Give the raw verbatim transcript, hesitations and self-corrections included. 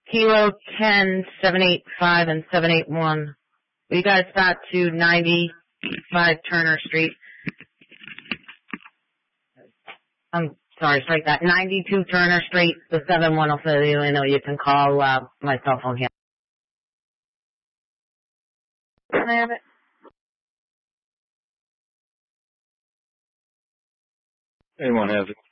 Kilo ten, seven eight five, and seven eight one. We got start to ninety-five Turner Street. I'm sorry, strike that. ninety-two Turner Street, the seven one will fill you in, or you can call uh, my cell phone here. Can I have it? Anyone has it.